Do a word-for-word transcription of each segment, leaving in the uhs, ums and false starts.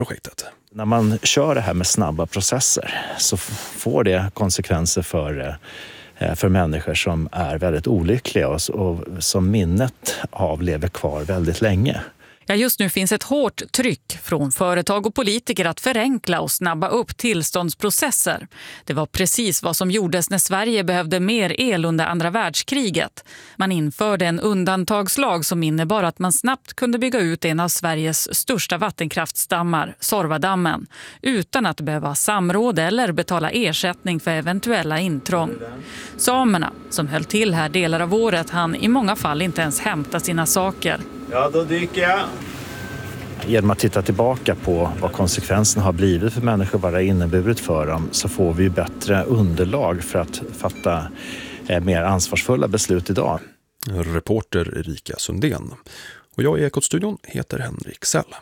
projektet. När man kör det här med snabba processer så får det konsekvenser för, för människor som är väldigt olyckliga och, och som minnet av lever kvar väldigt länge. Ja, just nu finns ett hårt tryck från företag och politiker att förenkla och snabba upp tillståndsprocesser. Det var precis vad som gjordes när Sverige behövde mer el under andra världskriget. Man införde en undantagslag som innebar att man snabbt kunde bygga ut en av Sveriges största vattenkraftstammar, Sorvadammen, utan att behöva samråd eller betala ersättning för eventuella intrång. Samerna, som höll till här delar av året, hann i många fall inte ens hämta sina saker. Ja, då dyker jag. Genom att titta tillbaka på vad konsekvenserna har blivit för människor, vad det har inneburit för dem, så får vi bättre underlag för att fatta mer ansvarsfulla beslut idag. Reporter Erika Sundén. Och jag i Ekot-studion heter Henrik Sell.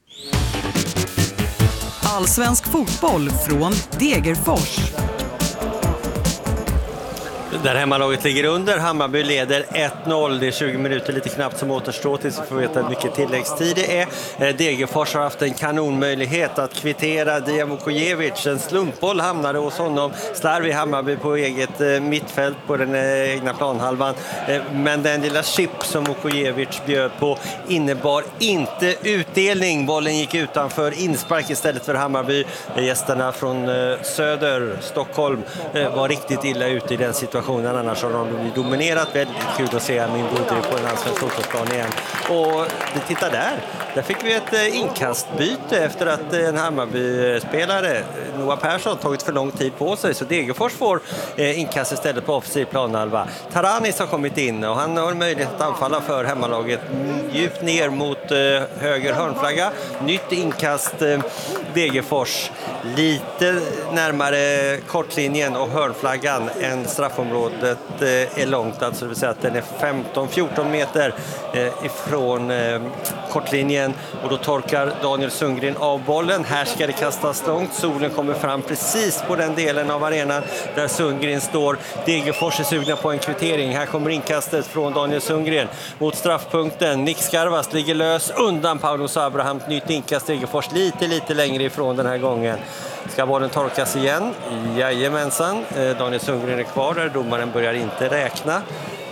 Allsvensk fotboll från Degerfors. Där hemmalaget ligger under. Hammarby leder ett noll. Det är tjugo minuter lite knappt som återstår tills vi får veta hur mycket tilläggstid det är. Degerfors har haft en kanonmöjlighet att kvittera. Dijan Vukojevic, en slumpboll hamnade hos honom. Slarv i Hammarby på eget mittfält på den egna planhalvan. Men den lilla chip som Vukojevic bjöd på innebar inte utdelning. Bollen gick utanför, inspark istället för Hammarby. Gästerna från söder, Stockholm, var riktigt illa ute i den situationen. Annars har de dominerat. Väldigt kul att se min Bodri på en allsvensk fotbollsplan igen. Och titta där. Där fick vi ett inkastbyte efter att en Hammarby-spelare, Noah Persson, tagit för lång tid på sig. Så Degerfors får inkast istället på offensiv planhalva. Taranis har kommit in och han har möjlighet att anfalla för hemmalaget. Djupt ner mot höger hörnflagga. Nytt inkast Degerfors. Lite närmare kortlinjen och hörnflaggan än straffområdet är långt. Alltså det vill säga att den är femton fjorton meter ifrån kortlinjen. Och då torkar Daniel Sundgren av bollen. Här ska det kastas långt. Solen kommer fram precis på den delen av arenan där Sundgren står. Degerfors är sugna på en kvittering. Här kommer inkastet från Daniel Sundgren mot straffpunkten. Nick Skarvast ligger lös undan Paulos Abraham. Nytt inkast. Degerfors lite, lite längre ifrån den här gången. Ska bollen torkas igen? Jajamensan. Daniel Sundgren är kvar där. Domaren börjar inte räkna.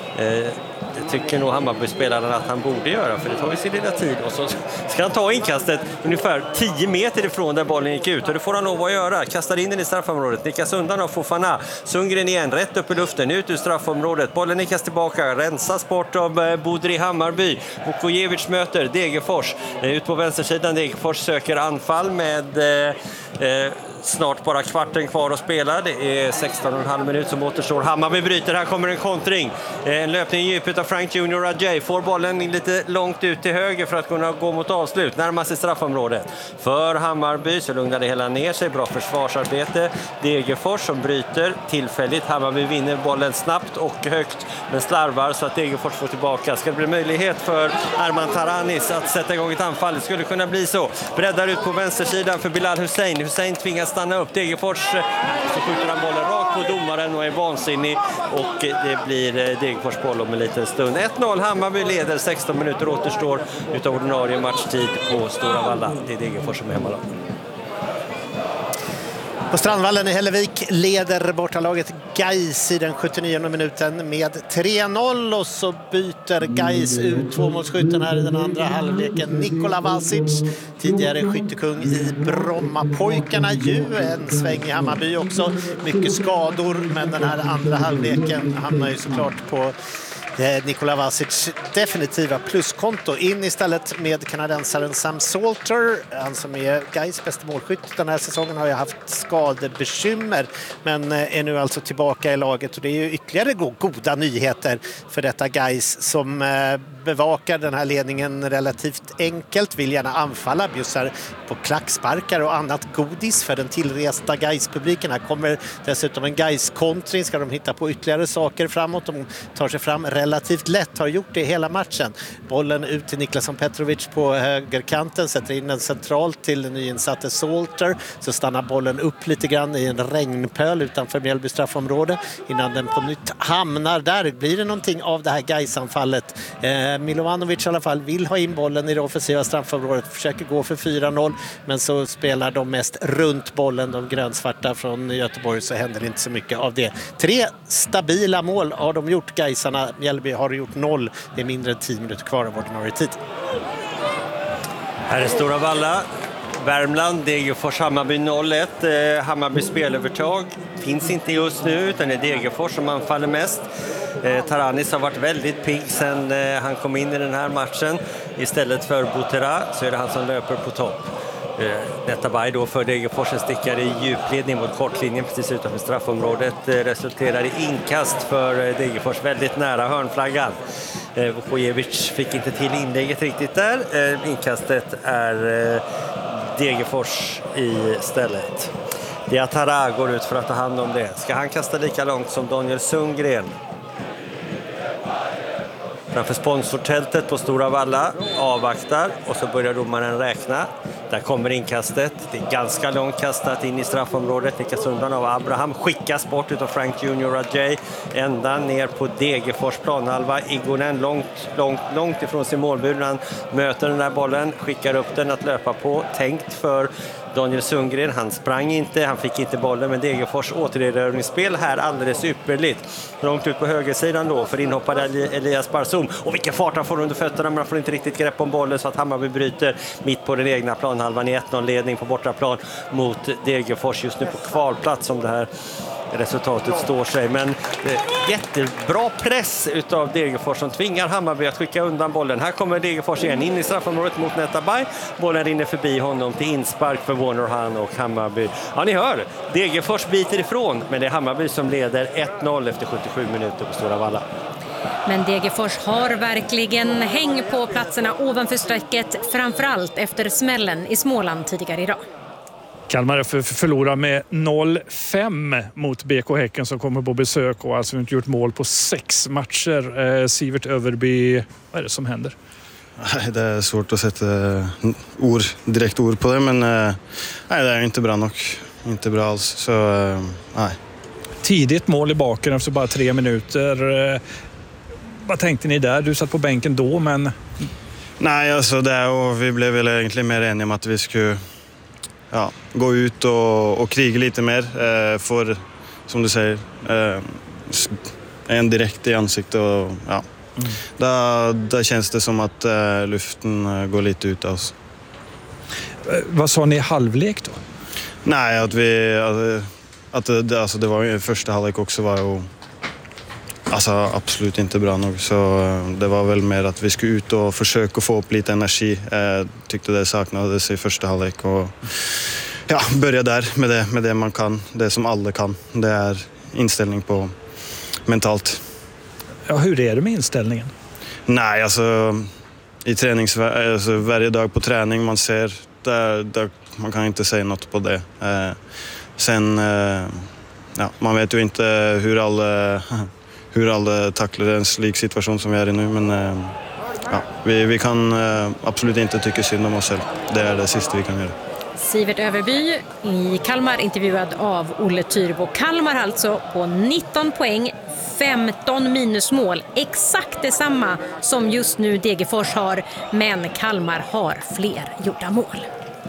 Det tycker nog Hammarby-spelaren att han borde göra, för det tar ju sin lilla tid. Och så ska han ta inkastet ungefär tio meter ifrån där bollen gick ut. Och det får han lov att göra. Kastar in den i straffområdet. Nickas undan av Fofana. Sundgren igen, rätt upp i luften, ut ur straffområdet. Bollen nickas tillbaka, rensas bort av Bodri Hammarby. Vukojevic möter Degerfors. Ut på vänstersidan, Degerfors söker anfall med... Eh, snart bara kvarten kvar att spela. Det är sexton och en halv minut som återstår. Hammarby bryter, här kommer en kontring. En löpning i djupet av Frank junior Ajay. Får bollen lite långt ut till höger för att kunna gå mot avslut. Närmast i straffområdet. För Hammarby så lugnar det hela ner sig. Bra försvarsarbete. Degerfors som bryter tillfälligt. Hammarby vinner bollen snabbt och högt, men slarvar så att Degerfors får tillbaka. Ska det bli möjlighet för Arman Taranis att sätta igång ett anfall? Det skulle kunna bli så. Breddar ut på vänstersidan för Bilal Hussein. Hussein tvingas stanna upp. Degerfors så skjuter han bollen rakt på domaren och är vansinnig, och det blir Degerfors boll om en liten stund. ett noll, Hammarby leder, sexton minuter återstår utav ordinarie matchtid på Stora Valla. Det är Degerfors som är hemmalag. På Strandvallen i Hällevik leder bortalaget Gais i den sjuttionionde minuten med tre noll, och så byter Gais ut tvåmålsskytten här i den andra halvleken. Nikola Vasic, tidigare skyttekung i Brommapojkarna, ju en sväng i Hammarby också. Mycket skador, men den här andra halvleken hamnar ju såklart på Nikola Vasic definitiva pluskonto. In istället med kanadensaren Sam Salter. Han som är Gais bästa målskytt den här säsongen har ju haft skadebekymmer, men är nu alltså tillbaka i laget, och det är ju ytterligare goda nyheter för detta Gais som bevakar den här ledningen relativt enkelt, vill gärna anfalla, bjussar på klacksparkar och annat godis för den tillresta Gais-publiken. Här kommer dessutom en Gais-kontring, ska de hitta på ytterligare saker framåt. De tar sig fram relativt lätt, har gjort det hela matchen. Bollen ut till Niklason Petrovic på högerkanten, sätter in den centralt till den nyinsatte Salter, så stannar bollen upp lite grann i en regnpöl utanför Mjällby straffområde innan den på nytt hamnar där. Blir det någonting av det här Gais-anfallet? Eh, Milovanovic i alla fall vill ha in bollen i det offensiva straffområdet, försöker gå för fyra noll, men så spelar de mest runt bollen, de grönsvarta från Göteborg, så händer det inte så mycket av det. Tre stabila mål har de gjort, Gaisarna. Mjällby har gjort noll. Det är mindre än tio minuter kvar av ordinarie tid. Här är Stora Valla. Värmland, Degerfors, Hammarby noll ett. Eh, Hammarby spelövertag finns inte just nu, utan det är Degerfors som anfaller mest. Eh, Taranis har varit väldigt pigg sen eh, han kom in i den här matchen. Istället för Butera så är det han som löper på topp. Eh, Netabay då för Degerfors, en stickare i djupledning mot kortlinjen precis utanför straffområdet. Eh, resulterar i inkast för eh, Degerfors, väldigt nära hörnflaggan. Eh, Vukojevic fick inte till inlägget riktigt där. Eh, inkastet är eh, Degerfors i stället. Diatara går ut för att ta hand om det. Ska han kasta lika långt som Daniel Sundgren? Framför sponsortältet på Stora Valla, avvaktar och så börjar domaren räkna. Där kommer inkastet. Det är ganska långt kastat in i straffområdet. Nickas undan av Abraham. Skickas bort utav Frank Junior Ajay. Ända ner på Degerfors planhalva. Igonen långt, långt, långt ifrån sin målbur. Han möter den där bollen. Skickar upp den att löpa på. Tänkt för Daniel Sundgren. Han sprang inte. Han fick inte bollen. Men Degerfors återerövringsspel här alldeles ypperligt. Långt ut på högersidan då för inhoppade Elias Barzum. Och vilken fart han får under fötterna. Men han får inte riktigt grepp om bollen så att Hammarby bryter mitt på den egna planhalvan i ett noll-ledning på bortaplan mot Degerfors. Just nu på kvalplats som det här resultatet står sig. Men eh, jättebra press utav Degerfors som tvingar Hammarby att skicka undan bollen. Här kommer Degerfors igen in i straffområdet mot Netabay. Bollen rinner förbi honom till inspark för Warner och Hammarby. Ja, ni hör, Degerfors biter ifrån, men det är Hammarby som leder ett noll efter sjuttiosju minuter på Stora Valla. Men Degerfors har verkligen häng på platserna ovanför strecket, framförallt efter smällen i Småland tidigare idag. Kalmar F F förlorar med noll fem mot B K Häcken som kommer på besök och alltså inte gjort mål på sex matcher. Eh, Sivert Överby, vad är det som händer? Det är svårt att sätta ord, direkt ord på det, men eh, nej, det är inte bra nog. Inte bra alls, så eh, nej. Tidigt mål i baken efter bara tre minuter. Eh, vad tänkte ni där? Du satt på bänken då, men... Nej, alltså det och vi blev väl egentligen mer eniga om att vi skulle ja, gå ut och, och kriga lite mer. Eh, för, som du säger, eh, en direkt i ansiktet och ja. Mm. Där, där känns det som att eh, luften går lite ut av oss. Eh, vad sa ni i halvlek då? Nej, att vi... Att, att det, alltså det var ju första halvlek också var ju alltså absolut inte bra nog, så det var väl mer att vi skulle ut och försöka få upp lite energi. Jag tyckte det saknades i första halvlek och ja, börja där med det, med det man kan, det som alla kan. Det är inställning på mentalt. Ja, hur är det med inställningen? Nej, alltså i tränings, alltså, varje dag på träning man ser, där, där, man kan inte säga något på det. Eh, sen, eh, ja, man vet ju inte hur alla, hur alla tacklar en slik situation som vi är i nu, men eh, ja, vi, vi kan eh, absolut inte tycka synd om oss själv. Det är det sista vi kan göra. Sivert Överby i Kalmar intervjuad av Olle Tyrbo. Kalmar alltså på nitton poäng, femton minusmål. Exakt detsamma som just nu Degerfors har, men Kalmar har fler gjorda mål.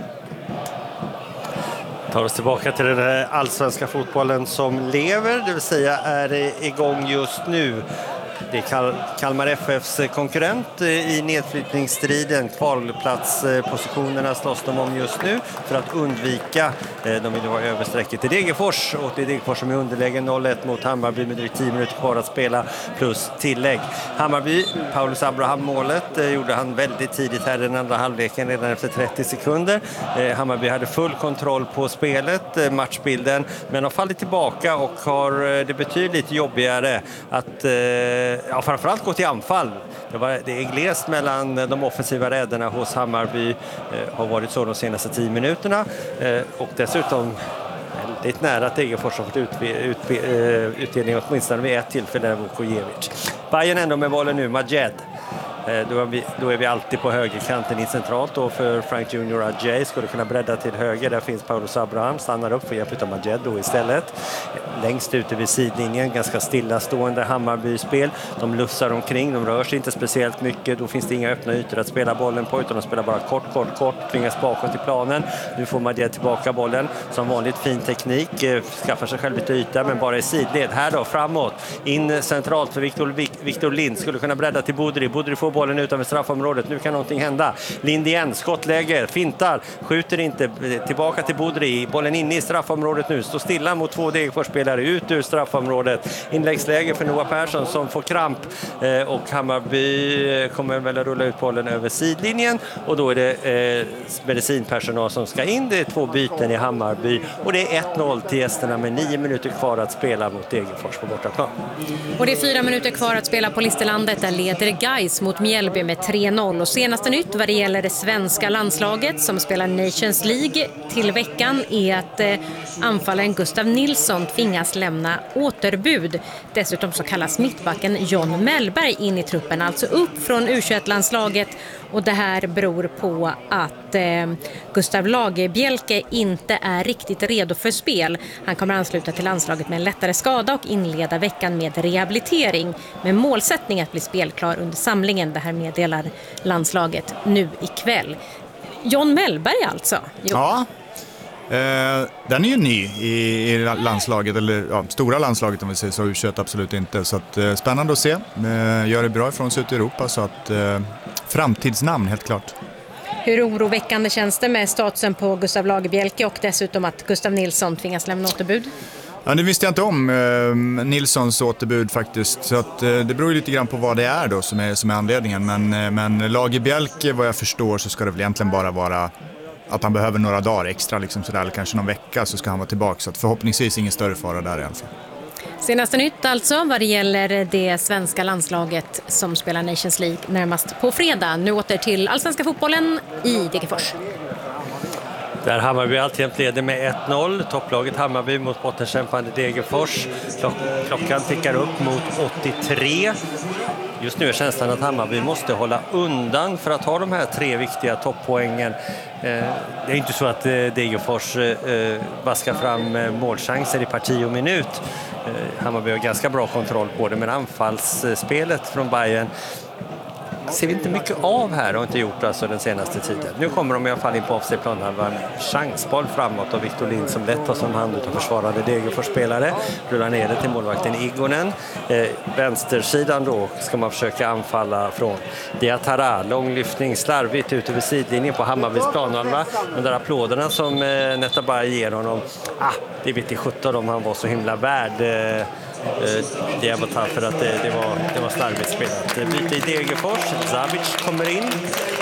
Tar oss tillbaka till den här allsvenska fotbollen som lever, det vill säga är igång just nu. Det är Kal- Kalmar F F:s konkurrent i nedflyttningsstriden. Kvalplatspositionerna slåss de om just nu för att undvika. De vill vara översträcket till Degerfors, och det är Degerfors som är underläge noll ett mot Hammarby med drygt tio minuter kvar att spela plus tillägg. Hammarby, Paulus Abraham målet gjorde han väldigt tidigt här i den andra halvleken, redan efter trettio sekunder. Hammarby hade full kontroll på spelet, matchbilden, men har fallit tillbaka och har det betydligt jobbigare att ja, framförallt gå till anfall. Det, var, det är glest mellan de offensiva räderna hos Hammarby, eh, har varit så de senaste tio minuterna. Eh, och dessutom väldigt nära att Degerfors har fått ut, ut, ut, utdelning åtminstone vid ett tillfälle av Vukojevic. Bayern ändå med bollen nu, Majed. Då är, vi, då är vi alltid på högerkanten i centralt då för Frank junior Adjei skulle kunna bredda till höger. Där finns Paulos Abraham, stannar upp för hjälp av Majed då istället. Längst ute vid sidlinjen, ganska stillastående Hammarby-spel. De lussar omkring, de rör sig inte speciellt mycket. Då finns det inga öppna ytor att spela bollen på utan de spelar bara kort, kort, kort. Tvingas bakåt i planen. Nu får Majed tillbaka bollen. Som vanligt fin teknik. Skaffar sig själv lite yta men bara i sidled. Här då, framåt. In centralt för Victor, Victor Lind. Skulle kunna bredda till Bodri. Bodri får bollen utanför straffområdet. Nu kan någonting hända. Lind igen, skottläge, fintar. Skjuter inte. Tillbaka till Bodri. Bollen inne i straffområdet nu. Står stilla mot två Degerfors-spelare. Ut ur straffområdet. Inläggsläge för Noah Persson som får kramp. Och Hammarby kommer väl att rulla ut bollen över sidlinjen. Och då är det eh, medicinpersonal som ska in. Det är två byten i Hammarby. Och det är ett noll till gästerna med nio minuter kvar att spela mot Degerfors på bortaplan. Och det är fyra minuter kvar att spela på Listerlandet. Där leder Gais mot Mjällby med tre noll. Och senaste nytt vad det gäller det svenska landslaget som spelar Nations League till veckan är att eh, anfallaren Gustav Nilsson tvingas lämna återbud. Dessutom så kallas mittbacken John Mellberg in i truppen, alltså upp från U tjugoett-landslaget. Och det här beror på att eh, Gustav Lagerbielke inte är riktigt redo för spel. Han kommer ansluta till landslaget med en lättare skada och inleda veckan med rehabilitering. Med målsättning att bli spelklar under samlingen. Det här meddelar landslaget nu ikväll. John Mellberg alltså. Jo. Ja, eh, den är ju ny i, i landslaget, eller ja, stora landslaget om vi säger så, U tjugoett absolut inte. Så att, eh, spännande att se. Eh, gör det bra ifrån sig ut i Europa så att eh, framtidsnamn helt klart. Hur oroväckande känns det med statusen på Gustav Lagerbielke och dessutom att Gustav Nilsson tvingas lämna återbud? Ja, det visste jag inte om eh, Nilssons återbud faktiskt. Så att, eh, det beror lite grann på vad det är då som är, som är anledningen. Men, eh, men Lagerbielke, vad jag förstår så ska det väl egentligen bara vara att han behöver några dagar extra liksom sådär, eller kanske någon vecka så ska han vara tillbaka. Så att förhoppningsvis ingen större fara där i alla fall. Senaste nytt alltså vad det gäller det svenska landslaget som spelar Nations League närmast på fredag. Nu åter till allsvenska fotbollen i Degerfors. Där Hammarby alltjämt leder med ett noll. Topplaget Hammarby mot bottenkämpande Degerfors. Klock- klockan tickar upp mot åttiotre. Just nu är känslan att Hammarby måste hålla undan för att ha de här tre viktiga topppoängen. Det är inte så att Degerfors vaskar fram målchanser i parti och minut. Hammarby har ganska bra kontroll på det, men anfallsspelet från Bayern ser vi inte mycket av här och inte gjort alltså den senaste tiden. Nu kommer de i alla fall in på offside-plan. Det var en chansboll framåt av Victor Lind som lätt tar som hand av försvarade Degerfors-spelare. Rullar ner det till målvakten Igonen. Eh, vänstersidan då ska man försöka anfalla från Diatara. Långlyftning, slarvigt ut över sidlinjen på Hammarbys planhalva. De där applåderna som eh, Netabay ger honom. Ah, det vet i sjutton om han var så himla värd. Eh, Det var tack för att det, det, var, det var slarvigt spelat. Byte i Degerfors. Zabic kommer in.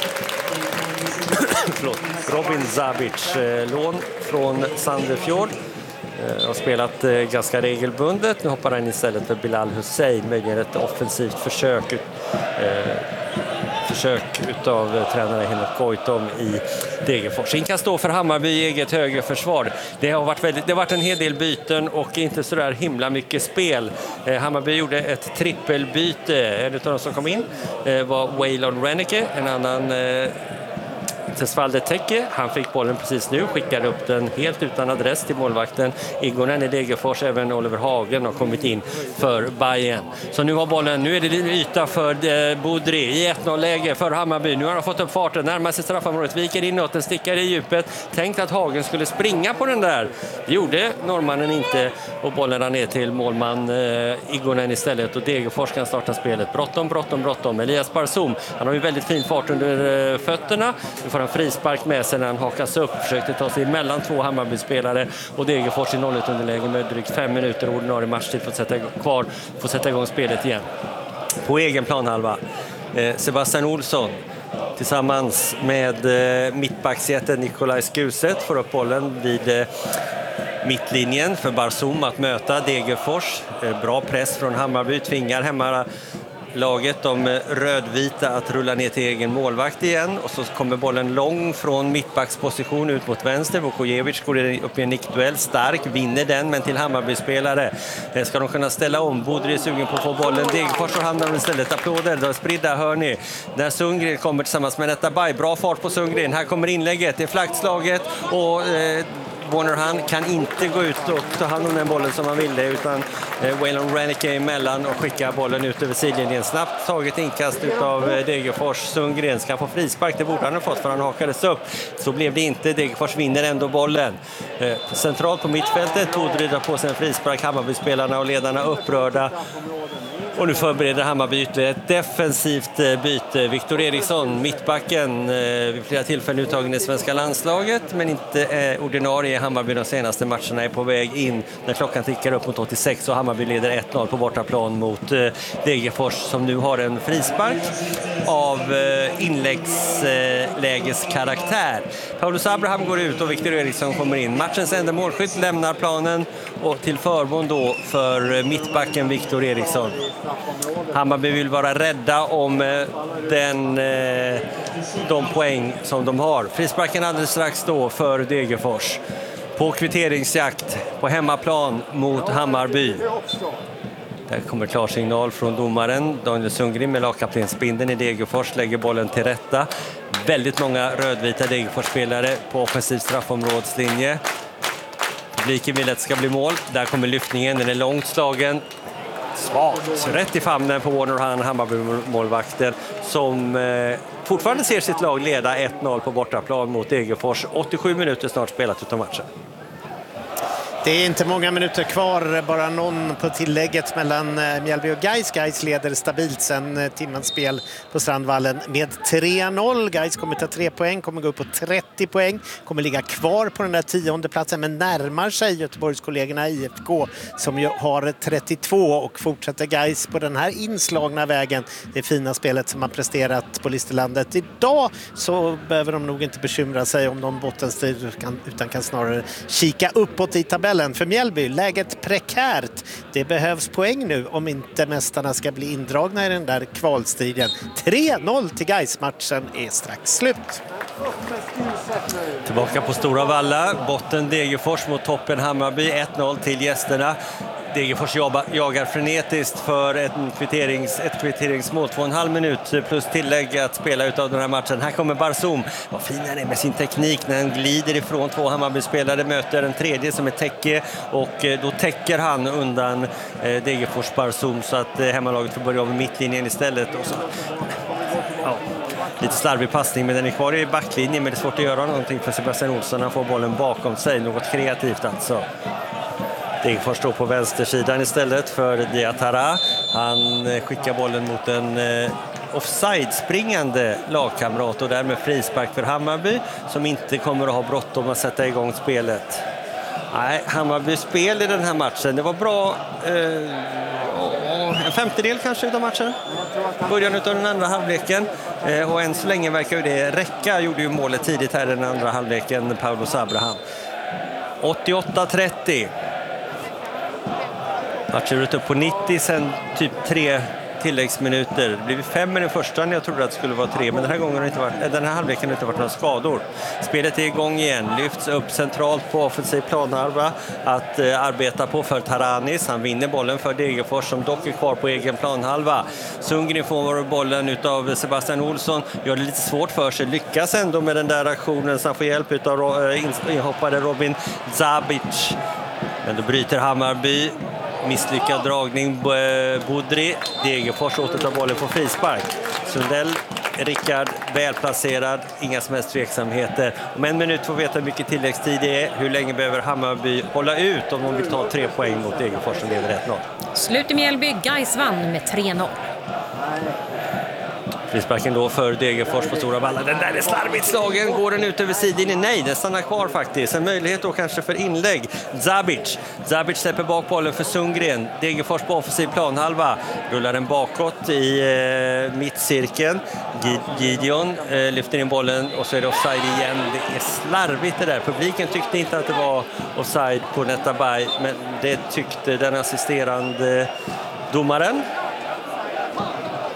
Förlåt. Robin Zabic, lån från Sandefjord. Har spelat ganska regelbundet. Nu hoppar han istället för Bilal Hussein. Möjligen ett offensivt försök ut, eh, försök utav tränare Henrik Goitom i Degerfors. In kan stå för Hammarby i eget högerförsvar. Det har varit, väldigt, det har varit en hel del byten och inte så där himla mycket spel. Eh, Hammarby gjorde ett trippelbyte. En av de som kom in eh, var Waylon Reneke, en annan eh, Tesvalde Teke. Han fick bollen precis nu, skickade upp den helt utan adress till målvakten Igonen i Degerfors. Även Oliver Hagen har kommit in för Bayern. Så nu har bollen, nu är det lite yta för eh, Bodri i ett noll-läge för Hammarby. Nu har han fått upp farten, närmar sig straffområdet, viker inåt, den stickar i djupet. Tänkt att Hagen skulle springa på den där. Det gjorde norrmannen inte och bollen rann ner till målman eh, Igonen istället och Degerfors kan starta spelet. Bråttom, bråttom, bråttom. Elias Barsum, han har ju väldigt fin fart under eh, fötterna. Nu får han frispark med sig när han hakas upp. Försökte ta sig mellan två Hammarby-spelare och Degerfors i noll ett underläge med drygt fem minuter ordinarie matchtid för att sätta kvar, för att sätta igång spelet igen. På egen planhalva. Eh, Sebastian Olsson tillsammans med eh, mittbacksjätten Nikolaj Skuset får upp bollen vid eh, mittlinjen för Barsum att möta Degerfors. Eh, bra press från Hammarby, tvingar hemma laget, de rödvita, att rulla ner till egen målvakt igen. Och så kommer bollen lång från mittbacksposition ut mot vänster. Vukojevic går upp i en nickduell, stark, vinner den, men till Hammarby-spelare. Ska de kunna ställa om? Bodri är sugen på att få bollen. Degerfors och hamnar istället. Applåder, då spridda, hör ni. Där Sundgren kommer tillsammans med Netabay. Bra fart på Sundgren. Här kommer inlägget. Det är flaggslaget och eh, Warner han kan inte gå ut och ta hand om den bollen som han ville, utan eh, Waylon Rennicke emellan och skicka bollen ut över sidlinjen. Snabbt taget inkast av eh, Degerfors. Sundgren ska få frispark, det borde han ha fått för han hakades upp. Så blev det inte, Degerfors vinner ändå bollen. Eh, centralt på mittfältet, Bodri drar på sig en frispark, Hammarby-spelarna och ledarna upprörda. Och nu förbereder Hammarby ett defensivt byte. Viktor Eriksson, mittbacken, vid flera tillfällen uttagen i svenska landslaget, men inte eh, ordinarie i Hammarby de senaste matcherna, är på väg in när klockan tickar upp mot åttiosex och Hammarby leder ett noll på bortaplan mot eh, Degerfors, som nu har en frispark av eh, inläggslägeskaraktär. Eh, Paulus Abraham går ut och Viktor Eriksson kommer in. Matchens enda målskytt lämnar planen och till förmån då för mittbacken Viktor Eriksson. Hammarby vill vara rädda om den, de poäng som de har. Frisparken alldeles strax då för Degerfors. På kvitteringsjakt på hemmaplan mot Hammarby. Där kommer klarsignal från domaren. Daniel Sundgren med lagkaptensbindeln i Degerfors lägger bollen till rätta. Väldigt många rödvita Degerfors-spelare på offensiv straffområdslinje. Publiken vill att det ska bli mål. Där kommer lyftningen, den är långt slagen. Svagt, rätt i famnen på Warner han, Hammarby-målvakten, som eh, fortfarande ser sitt lag leda ett noll på bortaplan mot Degerfors. åttiosju minuter snart spelat utav matchen. Det är inte många minuter kvar, bara någon på tillägget mellan Mjällby och Gais. Gais leder stabilt sen timmans spel på Strandvallen med tre noll. Gais kommer ta tre poäng, kommer gå upp på trettio poäng, kommer ligga kvar på den där tionde platsen, men närmar sig Göteborgskollegorna I F K som ju har trettiotvå, och fortsätter Gais på den här inslagna vägen, det fina spelet som har presterat på Listerlandet idag, så behöver de nog inte bekymra sig om de bottenstrid, utan kan snarare kika uppåt i tabellen. För Mjällby, läget prekärt. Det behövs poäng nu om inte mästarna ska bli indragna i den där kvalstriden. tre noll till Gais, matchen är strax slut. Tillbaka på Stora Valla, botten Degerfors mot toppen Hammarby, ett noll till gästerna. Degerfors jagar frenetiskt för ett, kvitterings, ett kvitteringsmål, två och en halv minut plus tillägg att spela ut av den här matchen. Här kommer Barzoum, vad fin han är med sin teknik när han glider ifrån två Hammarby-spelare, möter en tredje som är Täcke, och då täcker han undan eh, Degerfors Barzoum, så att eh, hemmalaget får börja av mittlinjen istället. Och så, ja, lite slarvig passning, men den är kvar i backlinjen, men det är svårt att göra någonting för Sebastian Olsson. Han får bollen bakom sig, något kreativt alltså. Degerfors står på vänstersidan istället för Diatara. Han skickar bollen mot en eh, offside-springande lagkamrat och därmed frispark för Hammarby, som inte kommer att ha bråttom att sätta igång spelet. Nej, Hammarbys spel i den här matchen, det var bra. Eh, en femtedel kanske av matchen. Början av den andra halvleken. Eh, och än så länge verkar ju det räcka. Gjorde ju målet tidigt här i den andra halvleken, Paulus Abraham. åttioåtta trettio. Matchen ut upp på nittio, sen typ tre tilläggsminuter. Det blev fem i den första när jag trodde att det skulle vara tre, men den här gången har det inte varit, den här halvleken har inte varit några skador. Spelet är igång igen, lyfts upp centralt på offensiv planhalva att eh, arbeta på för Taranis. Han vinner bollen för Degerfors som dock är kvar på egen planhalva. Sundgren får bollen utav Sebastian Olsson, gör det lite svårt för sig, lyckas ändå med den där aktionen, så han får hjälp utav eh, inhoppade Robin Zabic. Men då bryter Hammarby. Misslyckad dragning, Bodri. Degerfors återtar bollen på frispark. Sundell, Rickard, välplacerad, inga som helst tveksamheter. Om en minut får vi veta hur mycket tilläggstid det är. Hur länge behöver Hammarby hålla ut om de vill ta tre poäng mot Degerfors som leder ett noll. Slut i Mjällby, Gais vann med tre noll. Frisparken då för Degerfors på Stora Valla. Den där är slarvigt slagen. Går den ut över sidlinjen? Nej, den stannar kvar faktiskt. En möjlighet då kanske för inlägg. Zabic. Zabic släpper bak bollen för Sundgren. Degerfors på offensiv planhalva. Rullar den bakåt i eh, mittcirkeln. Gideon eh, lyfter in bollen och så är det offside igen. Det är slarvigt det där. Publiken tyckte inte att det var offside på Netabay, men det tyckte den assisterande domaren.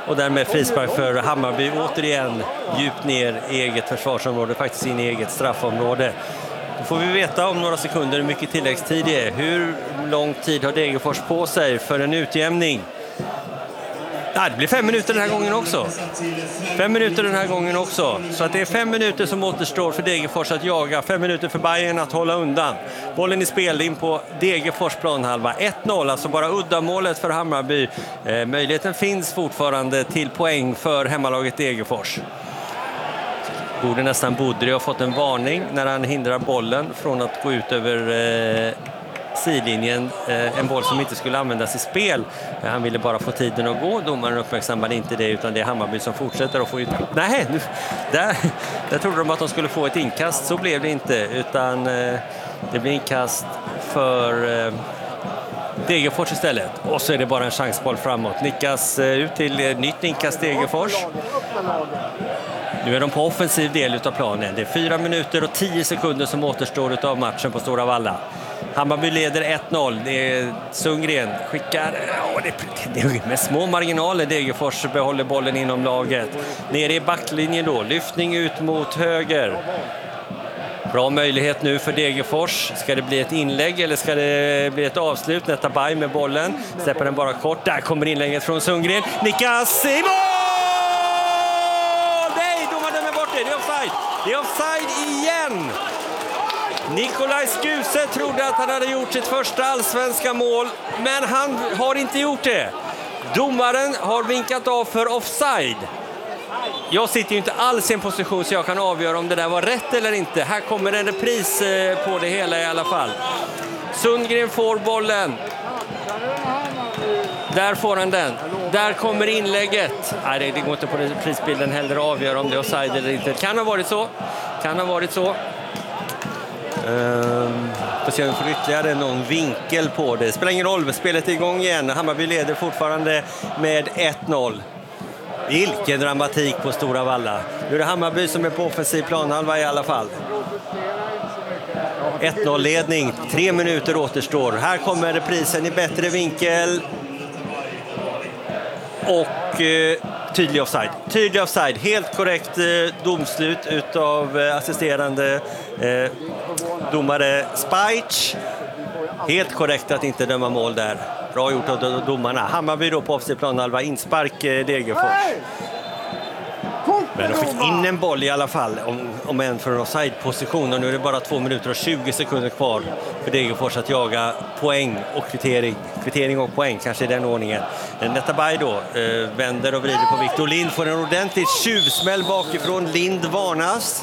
Och därmed frispark för Hammarby återigen djupt ner i eget försvarsområde, faktiskt in i eget straffområde. Då får vi veta om några sekunder hur mycket tilläggstid det är. Hur lång tid har Degerfors på sig för en utjämning? Nej, det blir fem minuter den här gången också. Fem minuter den här gången också. Så att det är fem minuter som återstår för Degerfors att jaga. Fem minuter för Bayern att hålla undan. Bollen i spel in på Degerfors planhalva. ett noll, alltså bara uddamålet för Hammarby. Eh, möjligheten finns fortfarande till poäng för hemmalaget Degerfors. Borde nästan Bodri ha fått en varning när han hindrar bollen från att gå ut över eh, sidlinjen. Eh, en boll som inte skulle användas i spel. Eh, han ville bara få tiden att gå. Domaren uppmärksammade inte det, utan det är Hammarby som fortsätter att få ut... Nej, nu, där, där trodde de att de skulle få ett inkast. Så blev det inte, utan eh, det blir inkast för eh, Degerfors istället. Och så är det bara en chansboll framåt. Nickas eh, ut till eh, nytt inkast Degerfors. Nu är de på offensiv del av planen. Det är fyra minuter och tio sekunder som återstår av matchen på Stora Valla. Hammarby leder ett noll. Det är Sundgren skickar... Ja, det, det är med små marginaler. Degerfors behåller bollen inom laget. Nere i backlinjen då. Lyftning ut mot höger. Bra möjlighet nu för Degerfors. Ska det bli ett inlägg eller ska det bli ett avslut? Netabay med bollen. Släpper den bara kort. Där kommer inlägget från Sundgren. Nickas i mål! Det är offside. Det är offside igen. Nikolaj Skuse trodde att han hade gjort sitt första allsvenska mål, men han har inte gjort det. Domaren har vinkat av för offside. Jag sitter ju inte alls i en position så jag kan avgöra om det där var rätt eller inte. Här kommer en repris på det hela i alla fall. Sundgren får bollen. Där får han den. Där kommer inlägget. Nej, det går inte på prisbilden heller att avgöra om det är offside eller inte. Kan ha varit så. Kan ha varit så. Um, får se om vi får ytterligare någon vinkel på det. Spelar ingen roll. Spelet är igång igen. Hammarby leder fortfarande med ett noll. Vilken dramatik på Stora Valla. Nu är det Hammarby som är på offensiv planhalva i alla fall. ett noll-ledning. Tre minuter återstår. Här kommer reprisen i bättre vinkel. Och eh, tydlig offside. Tydlig offside. Helt korrekt eh, domslut utav eh, assisterande eh, domare Spajc. Helt korrekt att inte döma mål där. Bra gjort av domarna. Hammarby då på offensiv planhalva. Inspark eh, Degerfors. Men de fick in en boll i alla fall, om, om en från offside-position. Och nu är det bara två minuter och tjugo sekunder kvar för Degerfors att jaga poäng och kvittering. Kvittering och poäng, kanske i den ordningen. Netabay då eh, vänder och vrider på Victor Lind. Får en ordentligt tjuvsmäll bakifrån. Lind varnas.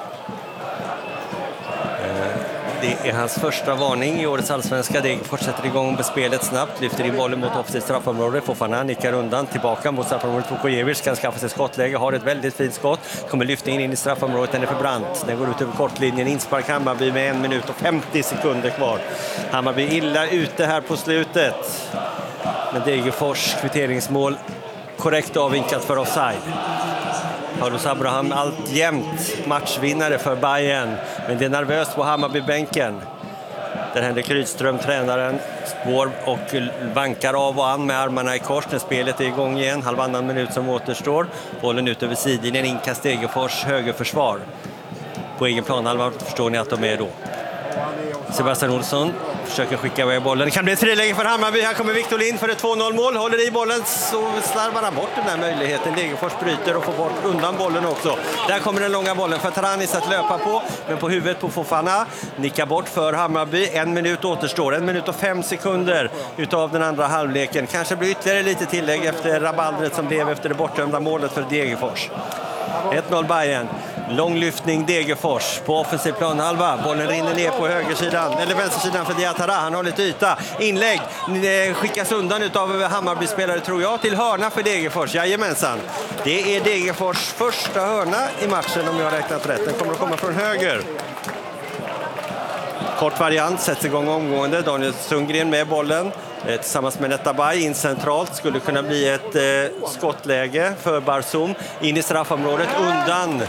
Det är hans första varning i årets allsvenska. Degerfors sätter igång med spelet snabbt. Lyfter in bollen mot offensivt straffområde. Fofana nickar undan. Tillbaka mot straffområdet. Vukojevic kan skaffa sig skottläge. Har ett väldigt fint skott. Kommer lyfta in, in i straffområdet. Den är för brant. Den går ut över kortlinjen. Inspark Hammarby med en minut och femtio sekunder kvar. Hammarby illa ute här på slutet. Men Degerfors kvitteringsmål korrekt avvinkat för offside. Carlos Abraham alltjämt matchvinnare för Bayern. Men det är nervöst på Hammarbybänken. Där Henrik Rydström, tränaren, spår och vankar av och an med armarna i kors när spelet är igång igen. Halvannan minut som återstår. Bollen ut över sidlinjen, inkast Degerfors högerförsvar. På egen planhalva förstår ni att de är då. Sebastian Olsson försöker skicka iväg bollen. Det kan bli ett friläge för Hammarby. Här kommer Victor Lind för ett två noll-mål. Håller i bollen så slarvar han bort den här möjligheten. Degerfors bryter och får bort undan bollen också. Där kommer den långa bollen för Taranis att löpa på. Men på huvudet på Fofana. Nickar bort för Hammarby. En minut återstår. En minut och fem sekunder utav den andra halvleken. Kanske blir ytterligare lite tillägg efter rabaldret som blev efter det bortdömda målet för Degerfors. ett noll Bayern. Lång lyftning Degerfors på offensiv planhalva. Bollen rinner ner på högersidan, eller vänstersidan för Diatara. Han har lite yta. Inlägg skickas undan utav Hammarby-spelare tror jag till hörna för Degerfors. Jajamensan. Det är Degerfors första hörna i matchen om jag har räknat rätt. Den kommer att komma från höger. Kort variant, sätts igång omgående. Daniel Sundgren med bollen. eh, tillsammans med Netabay in centralt. Skulle kunna bli ett eh, skottläge för Barsum in i straffområdet undan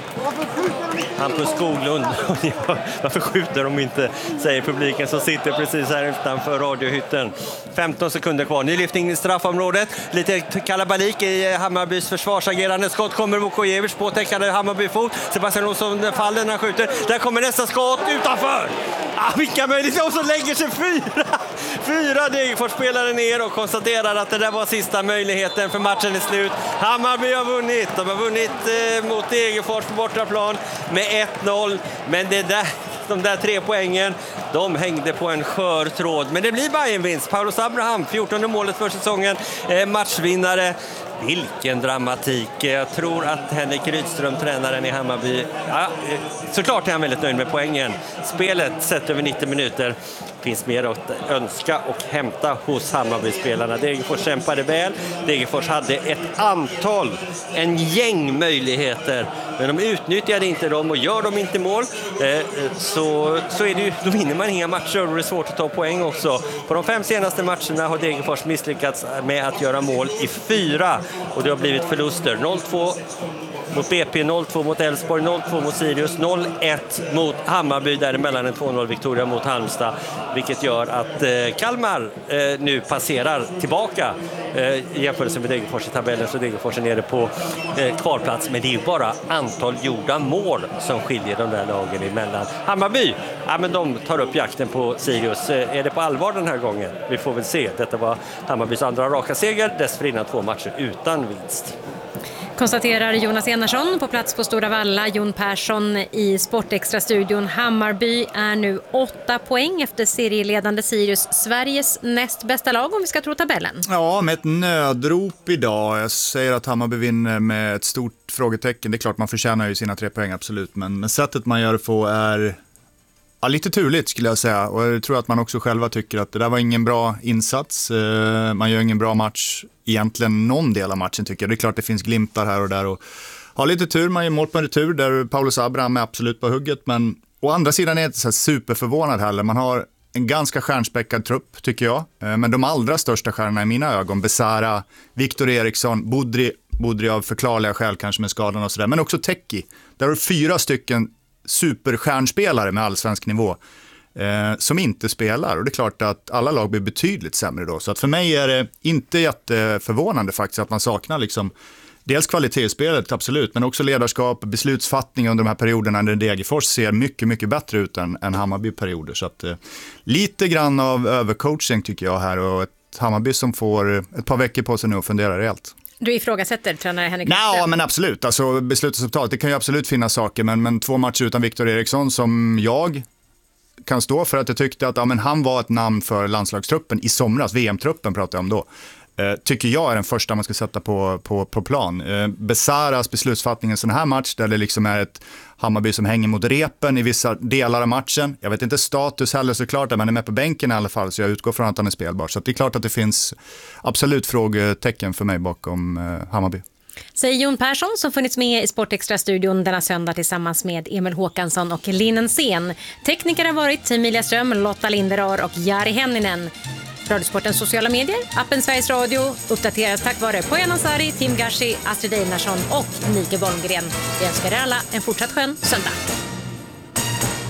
Hampus Skoglund. Varför skjuter de inte, säger publiken som sitter precis här utanför radiohytten. femton sekunder kvar. Ny lyftning i straffområdet. Lite kalabalik i Hammarbys försvarsagerande. Skott kommer Vukojevic på täckande Hammarby-fot. Sebastian Olsson faller när han skjuter. Där kommer nästa skott utanför. Ah, vilka möjligheter. Och så lägger sig fyra. Fyra Degerfors spelare ner och konstaterar att det där var sista möjligheten för matchen är slut. Hammarby har vunnit. De har vunnit eh, mot Degerfors på bortaplan med ett noll. Men det där, de där tre poängen, de hängde på en skör tråd. Men det blir Bayern-vinst. Paulus Abraham, fjortonde målet för säsongen. Eh, matchvinnare. Vilken dramatik. Jag tror att Henrik Rydström, tränaren i Hammarby, ja, såklart är han väldigt nöjd med poängen. Spelet sett över nittio minuter finns mer att önska och hämta hos Hammarby-spelarna. Degerfors kämpade väl. Degerfors hade ett antal, en gäng möjligheter. Men de utnyttjade inte dem och gör de inte mål eh, så, så är det ju, då vinner man inga matcher och det är svårt att ta poäng också. På de fem senaste matcherna har Degerfors misslyckats med att göra mål i fyra och det har blivit förluster. noll två mot B P, noll två mot Elfsborg, noll två mot Sirius, noll ett mot Hammarby, däremellan en två noll Victoria mot Halmstad, vilket gör att eh, Kalmar eh, nu passerar tillbaka eh, i jämförelse med Degerfors i tabellen, så Degerfors är nere på eh, kvalplats, men det är ju bara antal gjorda mål som skiljer de där lagen emellan. Hammarby, ja, men de tar upp jakten på Sirius. Eh, är det på allvar den här gången? Vi får väl se. Detta var Hammarbys andra raka seger, dessförinnan två matcher utan vinst. Konstaterar Jonas Enarsson på plats på Stora Valla. Jon Persson i Sportextra-studion. Hammarby är nu åtta poäng efter serieledande Sirius, Sveriges näst bästa lag om vi ska tro tabellen. Ja, med ett nödrop idag. Jag säger att Hammarby vinner med ett stort frågetecken. Det är klart man förtjänar ju sina tre poäng, absolut. Men, men sättet man gör det på är ja, lite turligt skulle jag säga. Och jag tror att man också själva tycker att det där var ingen bra insats. Man gör ingen bra match. Egentligen någon del av matchen tycker jag. Det är klart det finns glimtar här och där och har lite tur, man gör mål på en retur där Paulus Abraham är absolut på hugget, men å andra sidan är jag inte så superförvånad heller. Man har en ganska stjärnspäckad trupp tycker jag, men de allra största stjärnorna i mina ögon, Besara, Viktor Eriksson, Budri, Budri av förklarliga skäl kanske med skadan och sådär, men också Teki. Där har fyra stycken superstjärnspelare med allsvensk nivå Eh, som inte spelar, och det är klart att alla lag blir betydligt sämre då, så att för mig är det inte jätteförvånande faktiskt att man saknar liksom dels kvalitetsspelet, absolut, men också ledarskap, beslutsfattning under de här perioderna när Degerfors ser mycket, mycket bättre ut än, än Hammarby-perioder, så att eh, lite grann av övercoaching tycker jag här, och ett Hammarby som får ett par veckor på sig nu och fundera rejält. Du ifrågasätter tränare Henrik Rydström? Ja, men absolut, alltså beslutsresultatet, det kan ju absolut finnas saker, men, men två matcher utan Viktor Eriksson som jag kan stå för att jag tyckte att ja, men han var ett namn för landslagstruppen i somras, V M-truppen pratar jag om då. Eh, tycker jag är den första man ska sätta på, på, på plan. Eh, Besaras beslutsfattning i en sån här match där det liksom är ett Hammarby som hänger mot repen i vissa delar av matchen. Jag vet inte status heller såklart, men han är med på bänken i alla fall, så jag utgår från att han är spelbar. Så det är klart att det finns absolut frågetecken för mig bakom eh, Hammarby. Säger Jon Persson som funnits med i Sportextra-studion denna söndag tillsammans med Emil Håkansson och Linnen Sen. Tekniker har varit Emilia Ström, Lotta Linderar och Jari Henninen. Radiosportens sociala medier, appen Sveriges Radio, uppdateras tack vare Poyan Ansari, Tim Gashi, Astrid Einarsson och Nike Bolmgren. Vi önskar er alla en fortsatt skön söndag.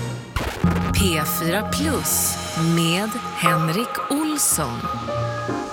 P fyra Plus med Henrik Olsson.